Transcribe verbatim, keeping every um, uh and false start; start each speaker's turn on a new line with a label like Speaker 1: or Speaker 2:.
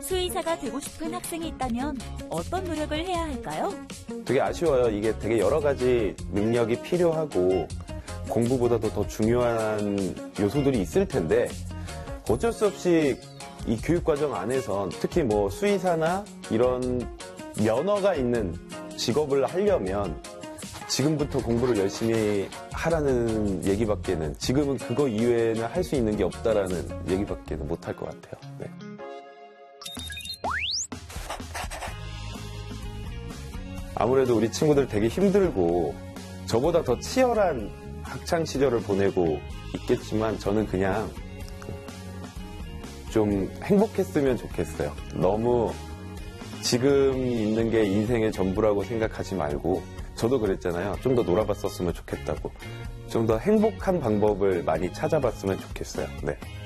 Speaker 1: 수의사가 되고 싶은 학생이 있다면 어떤 노력을 해야 할까요?
Speaker 2: 되게 아쉬워요. 이게 되게 여러 가지 능력이 필요하고 공부보다도 더 중요한 요소들이 있을 텐데 어쩔 수 없이 이 교육과정 안에선 특히 뭐 수의사나 이런 면허가 있는 직업을 하려면 지금부터 공부를 열심히 하라는 얘기밖에는, 지금은 그거 이외에는 할 수 있는 게 없다라는 얘기밖에는 못할 것 같아요. 네. 아무래도 우리 친구들 되게 힘들고 저보다 더 치열한 학창 시절을 보내고 있겠지만 저는 그냥 좀 행복했으면 좋겠어요. 너무 지금 있는 게 인생의 전부라고 생각하지 말고, 저도 그랬잖아요. 좀 더 놀아봤었으면 좋겠다고. 좀 더 행복한 방법을 많이 찾아봤으면 좋겠어요. 네.